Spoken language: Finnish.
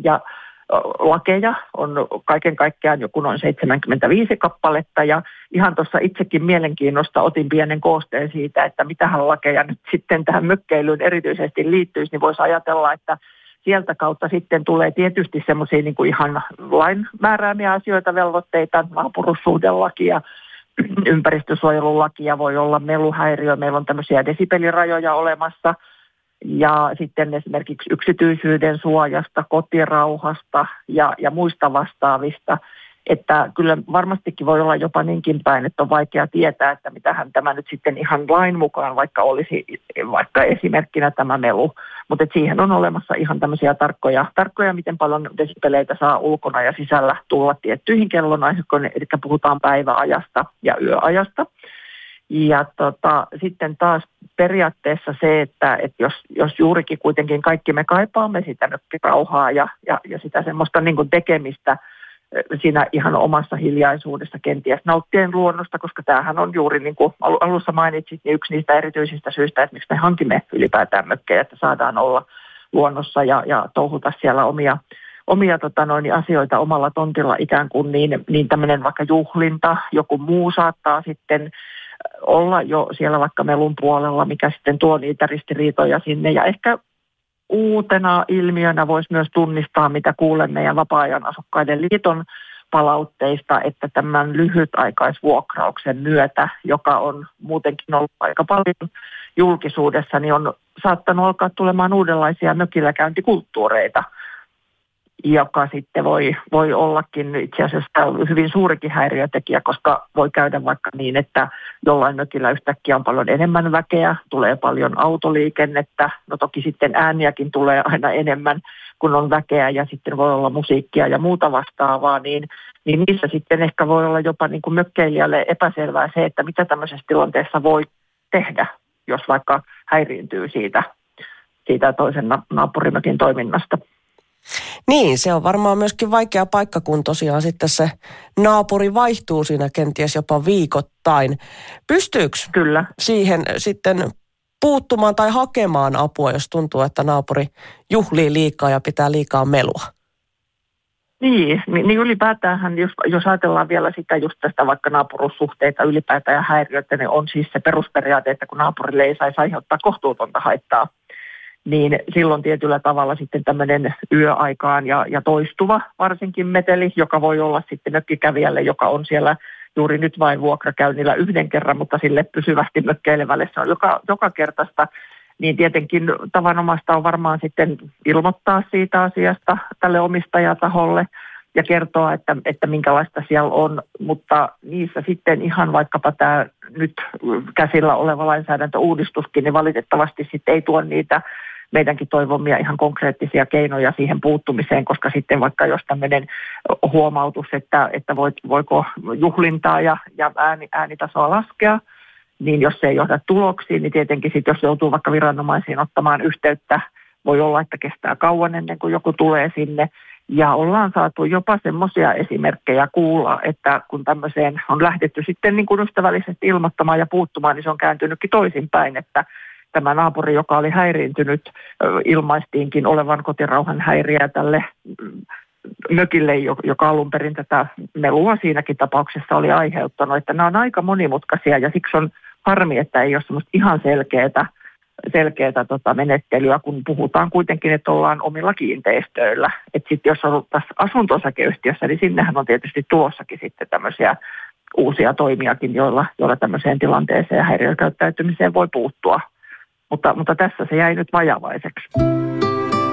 ja lakeja on kaiken kaikkiaan joku noin 75 kappaletta ja ihan tuossa itsekin mielenkiinnosta otin pienen koosteen siitä, että mitähän lakeja nyt sitten tähän mökkeilyyn erityisesti liittyisi, niin voisi ajatella, että sieltä kautta sitten tulee tietysti semmoisia niin kuin ihan lain määräämiä asioita, velvoitteita, naapurussuhdelakia, ympäristösuojelulakia, voi olla meluhäiriö, meillä on tämmöisiä desibelirajoja olemassa, ja sitten esimerkiksi yksityisyyden suojasta, kotirauhasta ja muista vastaavista, että kyllä varmastikin voi olla jopa niinkin päin, että on vaikea tietää, että mitähän tämä nyt sitten ihan lain mukaan vaikka olisi vaikka esimerkkinä tämä melu, mutta siihen on olemassa ihan tämmöisiä tarkkoja, miten paljon desibeleitä saa ulkona ja sisällä tulla tiettyihin kellonaikoihin, eli puhutaan päiväajasta ja yöajasta. Ja sitten taas periaatteessa se, että jos juurikin kuitenkin kaikki me kaipaamme sitä rauhaa ja sitä semmoista niin kuin tekemistä siinä ihan omassa hiljaisuudessa kenties nauttien luonnosta, koska tämähän on juuri niin kuin alussa mainitsit, niin yksi niistä erityisistä syistä, että miksi me hankimme ylipäätään mökkejä, että saadaan olla luonnossa ja touhuta siellä omia asioita omalla tontilla ikään kuin, niin tämmöinen vaikka juhlinta, joku muu saattaa sitten olla jo siellä vaikka melun puolella, mikä sitten tuo niitä ristiriitoja sinne. Ja ehkä uutena ilmiönä voisi myös tunnistaa, mitä kuulemme ja vapaa-ajan asukkaiden liiton palautteista, että tämän lyhytaikaisvuokrauksen myötä, joka on muutenkin ollut aika paljon julkisuudessa, niin on saattanut alkaa tulemaan uudenlaisia mökilläkäyntikulttuureita, joka sitten voi ollakin itse asiassa hyvin suurikin häiriötekijä, koska voi käydä vaikka niin, että jollain mökillä yhtäkkiä on paljon enemmän väkeä, tulee paljon autoliikennettä, no toki sitten ääniäkin tulee aina enemmän, kun on väkeä ja sitten voi olla musiikkia ja muuta vastaavaa, niin niissä sitten ehkä voi olla jopa niin kuin mökkeilijälle epäselvää se, että mitä tämmöisessä tilanteessa voi tehdä, jos vaikka häiriintyy siitä toisen naapurimökin toiminnasta. Niin, se on varmaan myöskin vaikea paikka, kun tosiaan sitten se naapuri vaihtuu siinä kenties jopa viikoittain. Pystyykö Kyllä siihen sitten puuttumaan tai hakemaan apua, jos tuntuu, että naapuri juhlii liikaa ja pitää liikaa melua? Niin ylipäätään, jos ajatellaan vielä sitä just tästä vaikka naapurussuhteita ylipäätään ja häiriöitä, niin on siis se perusperiaate, että kun naapurille ei saisi aiheuttaa kohtuutonta haittaa, niin silloin tietyllä tavalla sitten tämmöinen yöaikaan ja toistuva varsinkin meteli, joka voi olla sitten mökkikävijälle, joka on siellä juuri nyt vain vuokrakäynnillä yhden kerran, mutta sille pysyvästi mökkeilevälle se on joka kertaista, niin tietenkin tavanomaista on varmaan sitten ilmoittaa siitä asiasta tälle omistajataholle ja kertoa, että minkälaista siellä on, mutta niissä sitten ihan vaikkapa tämä nyt käsillä oleva lainsäädäntöuudistuskin, niin valitettavasti sitten ei tuo niitä meidänkin toivomia ihan konkreettisia keinoja siihen puuttumiseen, koska sitten vaikka jos tämmöinen huomautus, että voiko juhlintaa ja äänitasoa laskea, niin jos se ei johda tuloksiin, niin tietenkin sitten jos joutuu vaikka viranomaisiin ottamaan yhteyttä, voi olla, että kestää kauan ennen kuin joku tulee sinne. Ja ollaan saatu jopa semmoisia esimerkkejä kuulla, että kun tämmöiseen on lähdetty sitten niin kuin ystävällisesti ilmoittamaan ja puuttumaan, niin se on kääntynytkin toisinpäin, että tämä naapuri, joka oli häiriintynyt, ilmaistiinkin olevan kotirauhan häiriä tälle mökille, joka alun perin tätä melua siinäkin tapauksessa oli aiheuttanut. Että nämä on aika monimutkaisia ja siksi on harmi, että ei ole semmoista ihan selkeää menettelyä, kun puhutaan kuitenkin, että ollaan omilla kiinteistöillä. Että sitten jos on tässä asunto-osakeyhtiössä, niin sinnehän on tietysti tulossakin sitten tämmöisiä uusia toimiakin, joilla tämmöiseen tilanteeseen ja häiriökäyttäytymiseen voi puuttua. Mutta tässä se jäi nyt vajavaiseksi.